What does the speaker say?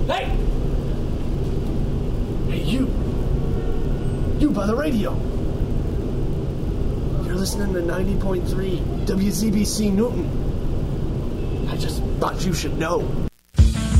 Hey! Hey, you! You by the radio! You're listening to 90.3 WZBC Newton. I just thought you should know.